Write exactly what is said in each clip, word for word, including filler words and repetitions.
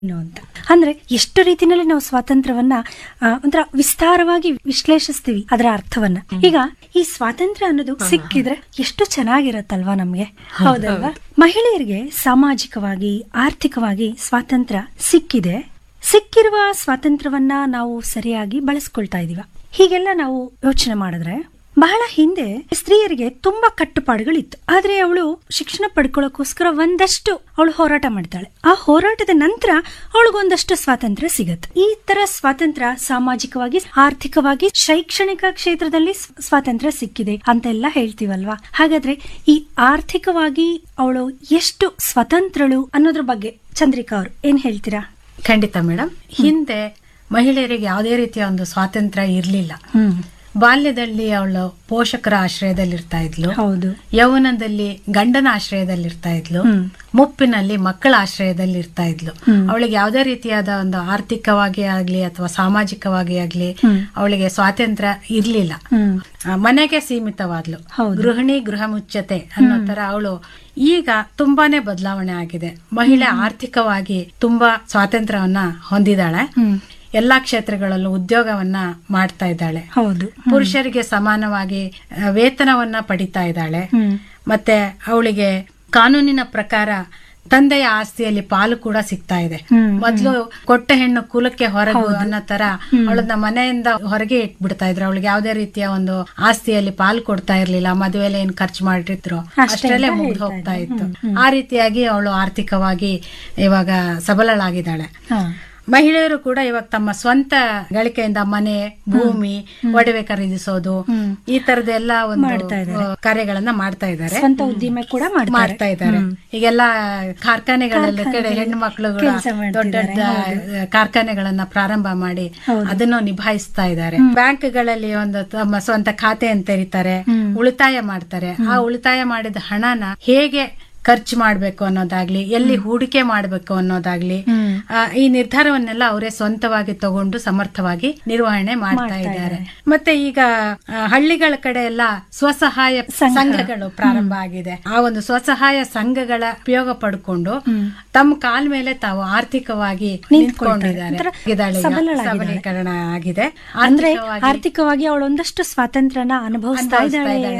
ಏನು ಅಂತ ಅಂದ್ರೆ ಎಷ್ಟು ರೀತಿನಲ್ಲಿ ನಾವು ಸ್ವಾತಂತ್ರ್ಯವನ್ನ ಒಂಥರ ವಿಸ್ತಾರವಾಗಿ ವಿಶ್ಲೇಷಿಸ್ತೀವಿ ಅದರ ಅರ್ಥವನ್ನ. ಈಗ ಈ ಸ್ವಾತಂತ್ರ್ಯ ಅನ್ನೋದು ಸಿಕ್ಕಿದ್ರೆ ಎಷ್ಟು ಚೆನ್ನಾಗಿರತ್ತಲ್ವಾ ನಮ್ಗೆ, ಹೌದಲ್ವಾ? ಮಹಿಳೆಯರಿಗೆ ಸಾಮಾಜಿಕವಾಗಿ ಆರ್ಥಿಕವಾಗಿ ಸ್ವಾತಂತ್ರ್ಯ ಸಿಕ್ಕಿದೆ. ಸಿಕ್ಕಿರುವ ಸ್ವಾತಂತ್ರ್ಯವನ್ನ ನಾವು ಸರಿಯಾಗಿ ಬಳಸ್ಕೊಳ್ತಾ ಇದೀವ. ಹೀಗೆಲ್ಲ ನಾವು ಯೋಚನೆ ಮಾಡಿದ್ರೆ ಬಹಳ ಹಿಂದೆ ಸ್ತ್ರೀಯರಿಗೆ ತುಂಬಾ ಕಟ್ಟುಪಾಡುಗಳಿತ್ತು. ಆದ್ರೆ ಅವಳು ಶಿಕ್ಷಣ ಪಡ್ಕೊಳ್ಳೋಕೋಸ್ಕರ ಒಂದಷ್ಟು ಅವಳು ಹೋರಾಟ ಮಾಡ್ತಾಳೆ. ಆ ಹೋರಾಟದ ನಂತರ ಅವಳಿಗೊಂದಷ್ಟು ಸ್ವಾತಂತ್ರ್ಯ ಸಿಗತ್ತೆ. ಈ ತರ ಸ್ವಾತಂತ್ರ್ಯ ಸಾಮಾಜಿಕವಾಗಿ, ಆರ್ಥಿಕವಾಗಿ, ಶೈಕ್ಷಣಿಕ ಕ್ಷೇತ್ರದಲ್ಲಿ ಸ್ವಾತಂತ್ರ್ಯ ಸಿಕ್ಕಿದೆ ಅಂತೆಲ್ಲ ಹೇಳ್ತೀವಲ್ವಾ? ಹಾಗಾದ್ರೆ ಈ ಆರ್ಥಿಕವಾಗಿ ಅವಳು ಎಷ್ಟು ಸ್ವತಂತ್ರಳು ಅನ್ನೋದ್ರ ಬಗ್ಗೆ ಚಂದ್ರಿಕಾ ಅವ್ರು ಏನ್ ಹೇಳ್ತೀರಾ? ಖಂಡಿತ ಮೇಡಮ್. ಹಿಂದೆ ಮಹಿಳೆಯರಿಗೆ ಯಾವುದೇ ರೀತಿಯ ಒಂದು ಸ್ವಾತಂತ್ರ್ಯ ಇರ್ಲಿಲ್ಲ. ಬಾಲ್ಯದಲ್ಲಿ ಅವಳು ಪೋಷಕರ ಆಶ್ರಯದಲ್ಲಿರ್ತಾ ಇದ್ಲು. ಹೌದು. ಯೌವನದಲ್ಲಿ ಗಂಡನ ಆಶ್ರಯದಲ್ಲಿರ್ತಾ ಇದ್ಲು. ಮುಪ್ಪಿನಲ್ಲಿ ಮಕ್ಕಳ ಆಶ್ರಯದಲ್ಲಿ ಇರ್ತಾ ಇದ್ಲು. ಅವಳಿಗೆ ಯಾವುದೇ ರೀತಿಯಾದ ಒಂದು ಆರ್ಥಿಕವಾಗಿ ಆಗ್ಲಿ ಅಥವಾ ಸಾಮಾಜಿಕವಾಗಿ ಆಗ್ಲಿ ಅವಳಿಗೆ ಸ್ವಾತಂತ್ರ್ಯ ಇರ್ಲಿಲ್ಲ. ಮನೆಗೆ ಸೀಮಿತವಾದ್ಲು. ಗೃಹಿಣಿ ಗೃಹ ಮುಚ್ಚತೆ ಅನ್ನೋ ತರ ಅವಳು. ಈಗ ತುಂಬಾನೇ ಬದಲಾವಣೆ ಆಗಿದೆ. ಮಹಿಳೆ ಆರ್ಥಿಕವಾಗಿ ತುಂಬಾ ಸ್ವಾತಂತ್ರ್ಯವನ್ನ ಹೊಂದಿದಾಳೆ. ಎಲ್ಲಾ ಕ್ಷೇತ್ರಗಳಲ್ಲೂ ಉದ್ಯೋಗವನ್ನ ಮಾಡ್ತಾ ಇದ್ದಾಳೆ. ಹೌದು. ಪುರುಷರಿಗೆ ಸಮಾನವಾಗಿ ವೇತನವನ್ನ ಪಡಿತಾ ಇದ್ದಾಳೆ. ಮತ್ತೆ ಅವಳಿಗೆ ಕಾನೂನಿನ ಪ್ರಕಾರ ತಂದೆಯ ಆಸ್ತಿಯಲ್ಲಿ ಪಾಲು ಕೂಡ ಸಿಗ್ತಾ ಇದೆ. ಮೊದ್ಲು ಕೊಟ್ಟ ಹೆಣ್ಣು ಕುಲಕ್ಕೆ ಹೊರಗು ಅನ್ನೋ ತರ ಅವಳನ್ನ ಮನೆಯಿಂದ ಹೊರಗೆ ಇಟ್ಬಿಡ್ತಾ ಇದ್ರು. ಅವಳಿಗೆ ಯಾವುದೇ ರೀತಿಯ ಒಂದು ಆಸ್ತಿಯಲ್ಲಿ ಪಾಲು ಕೊಡ್ತಾ ಇರ್ಲಿಲ್ಲ. ಮದುವೆಲಿ ಏನ್ ಖರ್ಚು ಮಾಡಿದ್ರು ಅಷ್ಟರಲ್ಲೇ ಮುಗ್ದು ಹೋಗ್ತಾ ಇತ್ತು. ಆ ರೀತಿಯಾಗಿ ಅವಳು ಆರ್ಥಿಕವಾಗಿ ಇವಾಗ ಸಬಲಳಾಗಿದ್ದಾಳೆ. ಮಹಿಳೆಯರು ಕೂಡ ಇವಾಗ ತಮ್ಮ ಸ್ವಂತ ಗಳಿಕೆಯಿಂದ ಮನೆ, ಭೂಮಿ, ಒಡವೆ ಖರೀದಿಸೋದು, ಈ ತರದೆಲ್ಲ ಒಂದು ಕಾರ್ಯಗಳನ್ನ ಮಾಡ್ತಾ ಇದ್ದಾರೆ. ಸ್ವಂತ ಉದ್ದಿಮೆ ಕೂಡ ಮಾಡ್ತಾ ಇದ್ದಾರೆ. ಈಗೆಲ್ಲ ಕಾರ್ಖಾನೆಗಳಲ್ಲಿ ಕಡೆ ಹೆಣ್ಣು ಮಕ್ಕಳುಗಳು ದೊಡ್ಡ ದೊಡ್ಡ ಕಾರ್ಖಾನೆಗಳನ್ನ ಪ್ರಾರಂಭ ಮಾಡಿ ಅದನ್ನು ನಿಭಾಯಿಸ್ತಾ ಇದ್ದಾರೆ. ಬ್ಯಾಂಕ್ಗಳಲ್ಲಿ ಒಂದು ತಮ್ಮ ಸ್ವಂತ ಖಾತೆಯನ್ನು ತೆರೀತಾರೆ, ಉಳಿತಾಯ ಮಾಡ್ತಾರೆ. ಆ ಉಳಿತಾಯ ಮಾಡಿದ ಹಣನ ಹೇಗೆ ಖರ್ಚು ಮಾಡ್ಬೇಕು ಅನ್ನೋದಾಗ್ಲಿ, ಎಲ್ಲಿ ಹೂಡಿಕೆ ಮಾಡ್ಬೇಕು ಅನ್ನೋದಾಗ್ಲಿ, ಈ ನಿರ್ಧಾರವನ್ನೆಲ್ಲ ಅವರೇ ಸ್ವಂತವಾಗಿ ತಗೊಂಡು ಸಮರ್ಥವಾಗಿ ನಿರ್ವಹಣೆ ಮಾಡ್ತಾ ಇದ್ದಾರೆ. ಮತ್ತೆ ಈಗ ಹಳ್ಳಿಗಳ ಕಡೆ ಎಲ್ಲ ಸ್ವಸಹಾಯ ಸಂಘಗಳು ಪ್ರಾರಂಭ ಆಗಿದೆ. ಆ ಒಂದು ಸ್ವಸಹಾಯ ಸಂಘಗಳ ಉಪಯೋಗ ಪಡ್ಕೊಂಡು ತಮ್ಮ ಕಾಲ ಮೇಲೆ ತಾವು ಆರ್ಥಿಕವಾಗಿ ನಿಂತ್ಕೊಂಡಿದ್ದಾರೆ. ಸಬಲೀಕರಣ ಆಗಿದೆ. ಅಂದ್ರೆ ಆರ್ಥಿಕವಾಗಿ ಅವಳೊಂದಷ್ಟು ಸ್ವಾತಂತ್ರ್ಯನ ಅನುಭವಿಸ್ತಾ ಇದ್ದಾಳೆ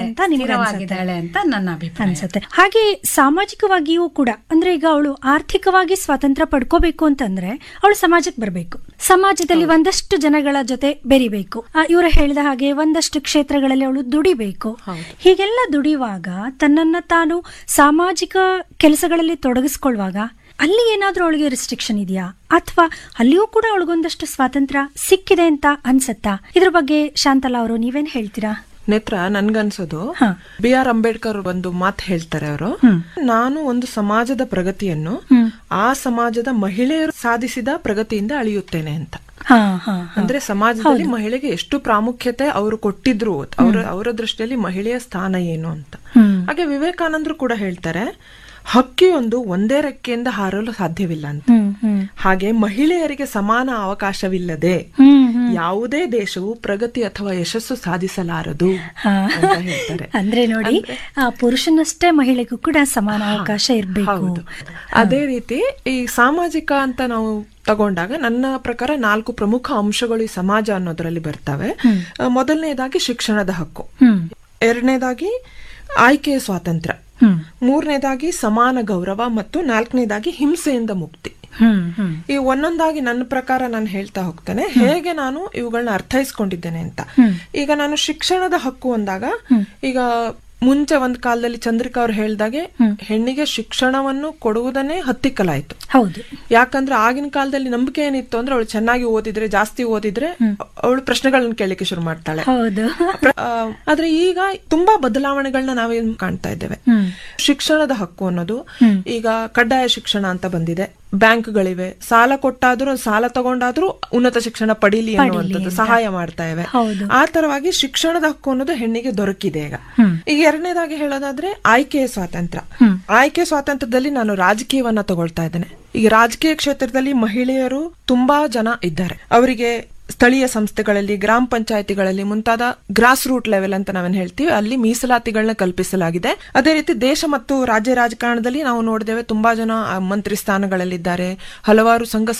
ಅಂತ ನನ್ನ ಅಭಿಪ್ರಾಯ ಅನ್ಸುತ್ತೆ. ಹಾಗೆ ಸಾಮಾಜಿಕವಾಗಿಯೂ ಕೂಡ ಅಂದ್ರೆ ಈಗ ಅವಳು ಆರ್ಥಿಕವಾಗಿ ಸ್ವಾತಂತ್ರ್ಯ ಪಡ್ಕೋಬೇಕು ಅಂತಂದ್ರೆ ಅವಳು ಸಮಾಜಕ್ಕೆ ಬರಬೇಕು. ಸಮಾಜದಲ್ಲಿ ಒಂದಷ್ಟು ಜನಗಳ ಜೊತೆ ಬೆರಿಬೇಕು. ಇವರು ಹೇಳಿದ ಹಾಗೆ ಒಂದಷ್ಟು ಕ್ಷೇತ್ರಗಳಲ್ಲಿ ಅವಳು ದುಡಿಬೇಕು. ಹೀಗೆಲ್ಲ ದುಡಿಯುವಾಗ ತನ್ನನ್ನ ತಾನು ಸಾಮಾಜಿಕ ಕೆಲಸಗಳಲ್ಲಿ ತೊಡಗಿಸ್ಕೊಳ್ಳುವಾಗ ಅಲ್ಲಿ ಏನಾದ್ರೂ ಅವಳಿಗೆ ರಿಸ್ಟ್ರಿಕ್ಷನ್ ಇದೆಯಾ, ಅಥವಾ ಅಲ್ಲಿಯೂ ಕೂಡ ಅವಳಿಗೊಂದಷ್ಟು ಸ್ವಾತಂತ್ರ್ಯ ಸಿಕ್ಕಿದೆ ಅಂತ ಅನ್ಸತ್ತಾ? ಇದ್ರ ಬಗ್ಗೆ ಶಾಂತಲಾ ಅವರು ನೀವೇನ್ ಹೇಳ್ತೀರಾ? ನೇತ್ರ, ನನ್ಗನ್ಸೋದು ಬಿ ಆರ್ ಅಂಬೇಡ್ಕರ್ ಒಂದು ಮಾತು ಹೇಳ್ತಾರೆ. ಅವರು ನಾನು ಒಂದು ಸಮಾಜದ ಪ್ರಗತಿಯನ್ನು ಆ ಸಮಾಜದ ಮಹಿಳೆಯರು ಸಾಧಿಸಿದ ಪ್ರಗತಿಯಿಂದ ಅಳಿಯುತ್ತೇನೆ ಅಂತ. ಅಂದ್ರೆ ಸಮಾಜದಲ್ಲಿ ಮಹಿಳೆಗೆ ಎಷ್ಟು ಪ್ರಾಮುಖ್ಯತೆ ಅವರು ಕೊಟ್ಟಿದ್ರು, ಅವರ ಅವರ ದೃಷ್ಟಿಯಲ್ಲಿ ಮಹಿಳೆಯ ಸ್ಥಾನ ಏನು ಅಂತ. ಹಾಗೆ ವಿವೇಕಾನಂದರು ಕೂಡ ಹೇಳ್ತಾರೆ, ಹಕ್ಕಿಯೊಂದು ಒಂದೇ ರೆಕ್ಕೆಯಿಂದ ಹಾರಲು ಸಾಧ್ಯವಿಲ್ಲ ಅಂತ. ಹಾಗೆ ಮಹಿಳೆಯರಿಗೆ ಸಮಾನ ಅವಕಾಶವಿಲ್ಲದೆ ಯಾವುದೇ ದೇಶವು ಪ್ರಗತಿ ಅಥವಾ ಯಶಸ್ಸು ಸಾಧಿಸಲಾರದು ಅಂತ ಹೇಳ್ತಾರೆ. ಅಂದ್ರೆ ನೋಡಿ, ಪುರುಷನಷ್ಟೇ ಮಹಿಳೆಗೂ ಕೂಡ ಸಮಾನ ಅವಕಾಶ ಇರಬೇಕು. ಅದೇ ರೀತಿ ಈ ಸಾಮಾಜಿಕ ಅಂತ ನಾವು ತಗೊಂಡಾಗ ನನ್ನ ಪ್ರಕಾರ ನಾಲ್ಕು ಪ್ರಮುಖ ಅಂಶಗಳು ಈ ಸಮಾಜ ಅನ್ನೋದ್ರಲ್ಲಿ ಬರ್ತವೆ. ಮೊದಲನೇದಾಗಿ ಶಿಕ್ಷಣದ ಹಕ್ಕು, ಎರಡನೇದಾಗಿ ಆಯ್ಕೆಯ ಸ್ವಾತಂತ್ರ್ಯ, ಮೂರನೇದಾಗಿ ಸಮಾನ ಗೌರವ ಮತ್ತು ನಾಲ್ಕನೇದಾಗಿ ಹಿಂಸೆಯಿಂದ ಮುಕ್ತಿ. ಈ ಒಂದೊಂದಾಗಿ ನನ್ನ ಪ್ರಕಾರ ನಾನು ಹೇಳ್ತಾ ಹೋಗ್ತೇನೆ ಹೇಗೆ ನಾನು ಇವುಗಳನ್ನ ಅರ್ಥೈಸ್ಕೊಂಡಿದ್ದೇನೆ ಅಂತ. ಈಗ ನಾನು ಶಿಕ್ಷಣದ ಹಕ್ಕು ಅಂದಾಗ, ಈಗ ಮುಂಚೆ ಒಂದ್ ಕಾಲದಲ್ಲಿ ಚಂದ್ರಿಕಾ ಅವ್ರು ಹೇಳ್ದಾಗೆ ಹೆಣ್ಣಿಗೆ ಶಿಕ್ಷಣವನ್ನು ಕೊಡುವುದನ್ನೇ ಹತ್ತಿಕ್ಕಲಾಯ್ತು. ಹೌದು. ಯಾಕಂದ್ರೆ ಆಗಿನ ಕಾಲದಲ್ಲಿ ನಂಬಿಕೆ ಏನಿತ್ತು ಅಂದ್ರೆ ಅವಳು ಚೆನ್ನಾಗಿ ಓದಿದ್ರೆ, ಜಾಸ್ತಿ ಓದಿದ್ರೆ ಅವಳು ಪ್ರಶ್ನೆಗಳನ್ನ ಕೇಳಲಿಕ್ಕೆ ಶುರು ಮಾಡ್ತಾಳೆ. ಆದ್ರೆ ಈಗ ತುಂಬಾ ಬದಲಾವಣೆಗಳನ್ನ ನಾವೇನ್ ಕಾಣ್ತಾ ಇದ್ದೇವೆ. ಶಿಕ್ಷಣದ ಹಕ್ಕು ಅನ್ನೋದು ಈಗ ಕಡ್ಡಾಯ ಶಿಕ್ಷಣ ಅಂತ ಬಂದಿದೆ. ಬ್ಯಾಂಕ್ಗಳಿವೆ, ಸಾಲ ಕೊಟ್ಟಾದ್ರೂ ಸಾಲ ತಗೊಂಡಾದ್ರೂ ಉನ್ನತ ಶಿಕ್ಷಣ ಪಡೀಲಿ ಅನ್ನುವಂಥದ್ದು ಸಹಾಯ ಮಾಡ್ತಾ ಇವೆ. ಆ ತರವಾಗಿ ಶಿಕ್ಷಣದ ಹಕ್ಕು ಅನ್ನೋದು ಹೆಣ್ಣಿಗೆ ದೊರಕಿದೆ ಈಗ. ಈಗ ಎರಡನೇದಾಗಿ ಹೇಳೋದಾದ್ರೆ ಆಯ್ಕೆಯ ಸ್ವಾತಂತ್ರ್ಯ. ಆಯ್ಕೆ ಸ್ವಾತಂತ್ರ್ಯದಲ್ಲಿ ನಾನು ರಾಜಕೀಯವನ್ನ ತಗೊಳ್ತಾ ಇದ್ದೇನೆ. ಈಗ ರಾಜಕೀಯ ಕ್ಷೇತ್ರದಲ್ಲಿ ಮಹಿಳೆಯರು ತುಂಬಾ ಜನ ಇದ್ದಾರೆ. ಅವರಿಗೆ ಸ್ಥಳೀಯ ಸಂಸ್ಥೆಗಳಲ್ಲಿ, ಗ್ರಾಮ ಪಂಚಾಯತಿಗಳಲ್ಲಿ ಮುಂತಾದ ಗ್ರಾಸ್ ರೂಟ್ ಲೆವೆಲ್ ಅಂತ ನಾವೇನ್ ಹೇಳ್ತೀವಿ, ಅಲ್ಲಿ ಮೀಸಲಾತಿಗಳನ್ನ ಕಲ್ಪಿಸಲಾಗಿದೆ. ಅದೇ ರೀತಿ ದೇಶ ಮತ್ತು ರಾಜ್ಯ ರಾಜಕಾರಣದಲ್ಲಿ ನಾವು ನೋಡಿದ್ದೇವೆ, ತುಂಬಾ ಜನ ಮಂತ್ರಿ ಸ್ಥಾನಗಳಲ್ಲಿದ್ದಾರೆ, ಹಲವಾರು ಸಂಘ